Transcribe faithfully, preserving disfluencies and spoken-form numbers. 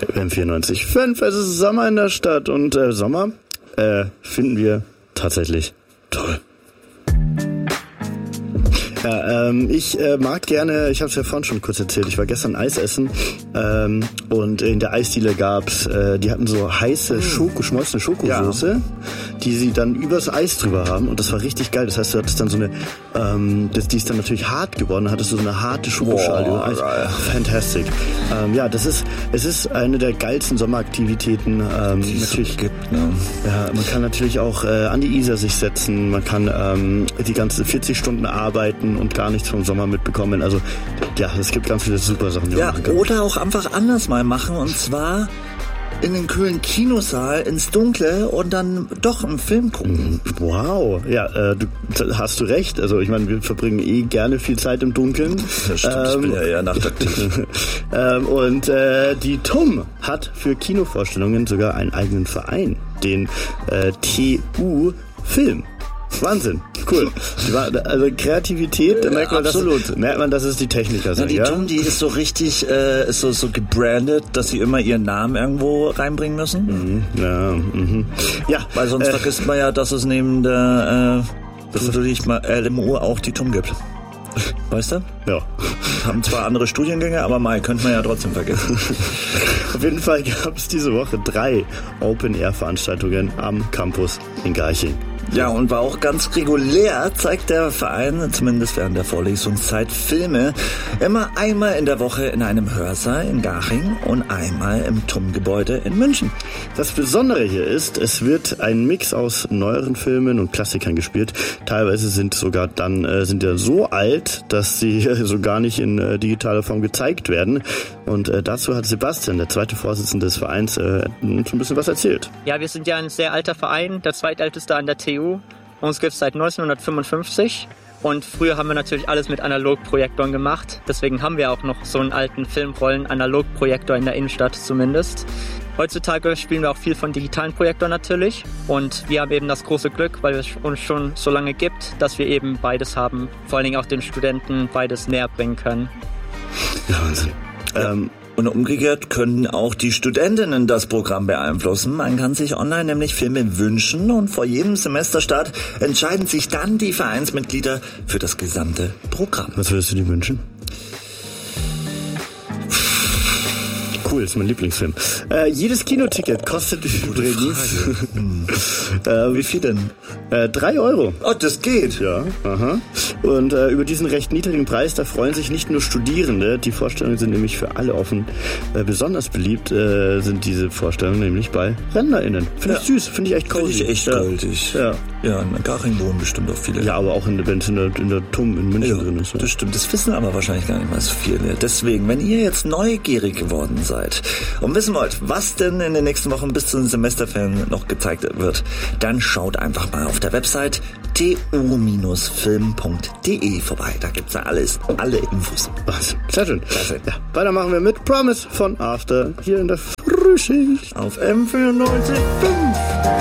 M vierundneunzig Komma fünf, es ist Sommer in der Stadt und äh, Sommer äh, finden wir tatsächlich toll. Ja, ähm, ich äh, mag gerne, ich habe es ja vorhin schon kurz erzählt, ich war gestern Eis essen ähm, und in der Eisdiele gab's, äh, die hatten so heiße Schoko, geschmolzene Schokosoße, ja. die sie dann übers Eis drüber haben und das war richtig geil. Das heißt, du hattest dann so eine, ähm, das, die ist dann natürlich hart geworden, dann hattest du so eine harte Schokoschale über Eis. Fantastic. Ähm, ja, das ist, es ist eine der geilsten Sommeraktivitäten, ähm, die natürlich es gibt. Ne? Ja, man kann natürlich auch äh, an die Isar sich setzen, man kann ähm, die ganzen vierzig Stunden arbeiten und gar nichts vom Sommer mitbekommen. Also ja, es gibt ganz viele super Sachen, die ja, man machen kann. Oder auch einfach anders mal machen und zwar in den kühlen Kinosaal ins Dunkle und dann doch einen Film gucken. Wow, ja, äh, du, hast du recht. Also ich meine, wir verbringen eh gerne viel Zeit im Dunkeln. Das stimmt, ähm, ich bin ja eher nachtaktiv. ähm, und äh, die T U M hat für Kinovorstellungen sogar einen eigenen Verein, den äh, T U Film. Wahnsinn, cool. Also Kreativität, da merkt man, absolut. Das, merkt man, dass es die Techniker sind. Ja, die ja? T U M, die ist so richtig, äh, ist so, so gebrandet, dass sie immer ihren Namen irgendwo reinbringen müssen. Mhm, ja, mhm. ja, weil sonst äh, vergisst man ja, dass es neben der, äh, dass es mal L M U auch die T U M gibt. Weißt du? Ja. Haben zwar andere Studiengänge, aber mal könnte man ja trotzdem vergessen. Auf jeden Fall gab es diese Woche drei Open-Air-Veranstaltungen am Campus in Garching. Ja, und war auch ganz regulär, zeigt der Verein, zumindest während der Vorlesungszeit, Filme immer einmal in der Woche in einem Hörsaal in Garching und einmal im T U M-Gebäude in München. Das Besondere hier ist, es wird ein Mix aus neueren Filmen und Klassikern gespielt. Teilweise sind sogar dann äh, sind ja so alt, dass sie äh, so gar nicht in äh, digitaler Form gezeigt werden. Und äh, dazu hat Sebastian, der zweite Vorsitzende des Vereins, äh, uns ein bisschen was erzählt. Ja, wir sind ja ein sehr alter Verein, der zweitälteste an der T U. Uns gibt es seit neunzehnhundertfünfundfünfzig und früher haben wir natürlich alles mit Analogprojektoren gemacht. Deswegen haben wir auch noch so einen alten Filmrollen-Analogprojektor in der Innenstadt zumindest. Heutzutage spielen wir auch viel von digitalen Projektoren natürlich und wir haben eben das große Glück, weil es uns schon so lange gibt, dass wir eben beides haben, vor allen Dingen auch den Studenten beides näher bringen können. Ja, Wahnsinn. Ja. Ähm, Und umgekehrt können auch die Studentinnen das Programm beeinflussen. Man kann sich online nämlich Filme wünschen und vor jedem Semesterstart entscheiden sich dann die Vereinsmitglieder für das gesamte Programm. Was würdest du dir wünschen? Cool, ist mein Lieblingsfilm. Äh, jedes Kinoticket kostet übrigens... äh, Wie viel denn? Äh, drei Euro. Oh, das geht. Ja, aha. Und äh, über diesen recht niedrigen Preis, da freuen sich nicht nur Studierende. Die Vorstellungen sind nämlich für alle offen. Äh, besonders beliebt äh, sind diese Vorstellungen nämlich bei RentnerInnen. Finde ich ja. süß, finde ich echt cozy. Finde ich echt ja. goldig. Ja. Ja, in Garching wohnen bestimmt auch viele. Ja, aber auch in, wenn es in der, in der T U M in München ja, drin ist. Ja. Das stimmt, das wissen aber wahrscheinlich gar nicht mal so viele. Deswegen, wenn ihr jetzt neugierig geworden seid und wissen wollt, was denn in den nächsten Wochen bis zu den Semesterferien noch gezeigt wird, dann schaut einfach mal auf der Website t u film punkt d e vorbei. Da gibt's ja alles, alle Infos. Was? Sehr schön. Klasse. Ja, weiter machen wir mit Promise von After hier in der Frühschicht auf M vierundneunzig Komma fünf.